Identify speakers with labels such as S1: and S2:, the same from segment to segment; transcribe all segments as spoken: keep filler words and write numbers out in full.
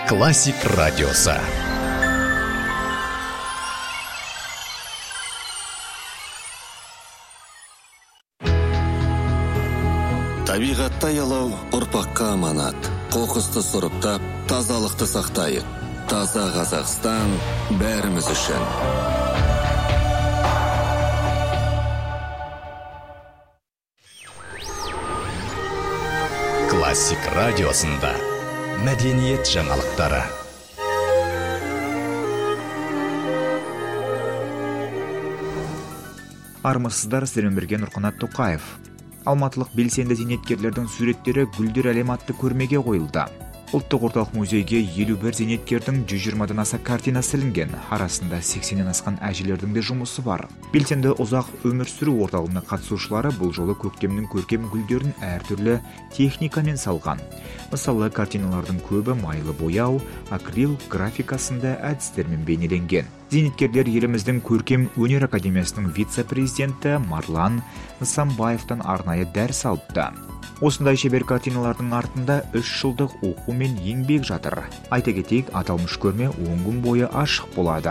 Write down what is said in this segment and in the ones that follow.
S1: Классик радиосы.
S2: Табиғатта ялау ұрпаққа аманат. Қоқысты сұрыптап, тазалықты сақтайық. Таза Қазақстан бәріміз үшін.
S1: Классик радиосында мәдениет жаңалықтары.
S3: Армысыздар, сіздермен бірге Нұрқанат Тоқаев. Алматылық белсенді зейнеткерлердің суреттері Гүлдер әлемі атты көрмеге қойылды. Ұлттық орталық музейге елу бір зейнеткердің жүз жиырмадан аса картинасы ілінген. Арасында сексеннен асқан әжелердің де жұмысы бар. Белсенді ұзақ өмір сүру орталығына қатысушылары бұл жолы көктемнің көркем гүлдерін әртүрлі техникамен салған. Мысалы, картиналардың көбі майлы бояу, акрил графикасында әдістермен бейнеленген. Зейнеткерлер еліміздің көркем өнер академиясының вице-президенті Марлан Нысанбаевтан арнайы дәріс алыпты. Осындай шебер картиналардың артында үш жылдық оқу мен еңбек жатыр. Айта кетейік, аталмыш көрме он күн бойы ашық болады.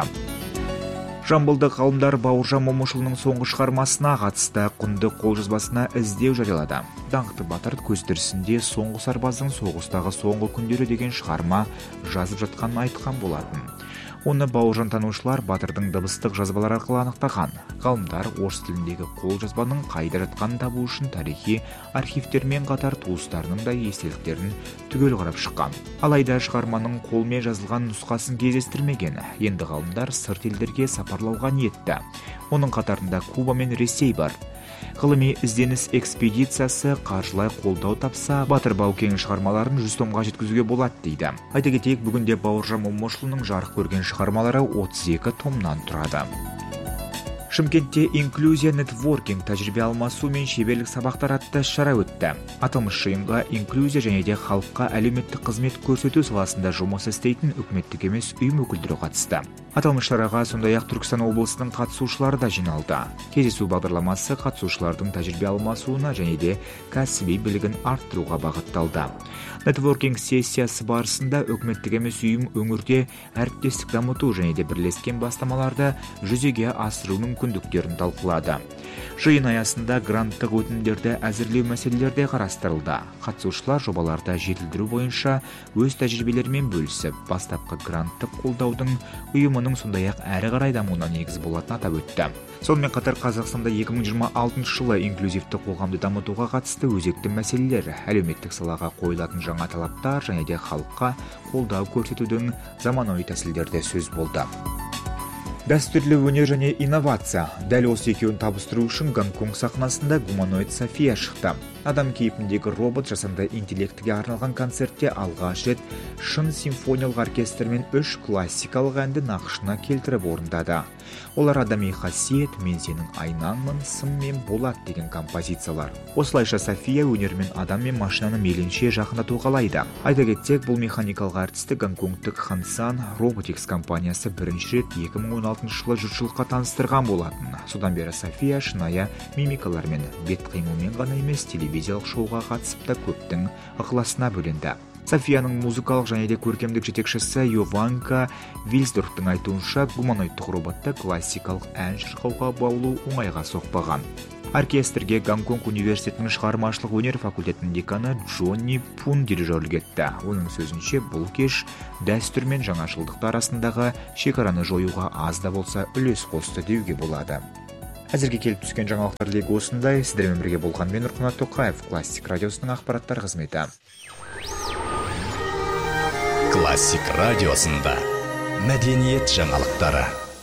S3: Жамбылдық ғалымдар Бауыржан Момышұлының соңғы шығармасына қатысты құнды қолжазбасына іздеу жариялады. Даңқты батыр көз тірісінде соңғы сарбаздың соғыстағы соңғы күндері деген шығарма жазып жатқанын айтқан болатын. Оны Бауыржан танушылар батырдың дыбыстық жазбалар арқылы анықтаған. Ғалымдар орыс тіліндегі қолжазбаның қайда жатқанын табу үшін тарихи архивтермен қатар туыстарының да естеліктерін түгел қарап шыққан. Алайда шығарманың қолмен жазылған нұсқасын кездестірмеген. Енді ғалымдар сырт елдерге сапарлауға ниетті. Оның қатарында Куба мен Ресей бар. Ғылыми ізденіс экспедициясы қаржылай қолдау тапса, Батыр Баукеңнің шығармаларын жүз томға жеткізуге болады дейді. Айта кетейік, бүгінде Бауыржан Момышұлының жарық көрген шығармалары отыз екі томнан тұрады. Шымкентте инклюзия нетворкинг тәжірибе алмасу мен шеберлік сабақтар атты шара өтті. Аталмыш жиынға инклюзия және де халыққа әлеуметтік қызмет көрсету саласында жұмыс істейтін үкіметтік емес ұйым өкілдері қатысты. Аталмыш шараға сондай-ақ Түркістан облысының қатысушылары да жиналды. Кездесу бағдарламасы қатысушылардың тәжірибе алмасуына және де кәсіби білігін арттыруға бағытталды. Нетворкинг сессиясы барысында үкіметтік емес ұйым өңірде әріптестік дамыту және де бірлескен бастамаларды жүзеге асыру мүмкіндіктерін талқылады. Жиын аясында гранттық өтінімдерді әзірлеу мәселелері де қарастырылды. Қатысушылар жобаларды жетілдіру бойынша өз тәжірибелерімен бөлісіп, бастапқы гранттық қолдаудың ұйымының сондай-ақ әрі қарай дамуына негіз болатынын атап өтті. Сонымен қатар Қазақстанда екі мың жиырма алтыншы жылы инклюзивті қоғамды дамытуға қатысты өзекті мәселелер, әлеуметтік салаға қойылатын жаңа талаптар және де халыққа қолдау көрсетудің заманауи тәсілдері сөз болды. Дәстүрлі өнер және инновация. Дәл осы екеуін табыстыру үшін Гонконг сахнасында гуманоид София шықты. Адам кейпіндегі робот жасанды интеллектіге арналған концертте алғаш рет шын симфониялық оркестрмен үш классикалық әнді нақышына келтіріп орындады. Олар адами қасиет, мен сенің айнаңмын, сым мен болат деген композициялар. Осылайша София өнермен адам мен машинаны мейлінше жақындату қалайды. Айта кетсек, бұл механикалық әртісті гонконгтық Хансан Robotics компаниясы бірінші рет екі мың он алтыншы жылы жұртшылыққа таныстырған болатын. Содан бері София шынайы мимикалармен, бет қимылмен ғана емес, телевизиялық шоуға қатысып та көптің ықыласына бөленді. Софияның музыкалық және де көркемдік жетекшісі Йованка Вильсдорфтың айтуынша, гуманоидтық роботты классикалық ән шырқауға баулу оңайға соқпаған. Оркестрге Гонконг университетінің шығармашылық өнер факультетінің деканы Джонни Пун дирижерлік етті. Оның сөзінше, бұл кеш дәстүр мен жаңашылдық арасындағы шекараны жоюға аз да болса үлес қосты деуге болады. Әзірге келіп түскен жаңалықтар легі осындай. Сіздермен бірге болған мен Нұрқанат Тоқаев, Классик радиосының ақпараттар қызметі.
S1: Классик радиосында мәдениет жаңалықтары.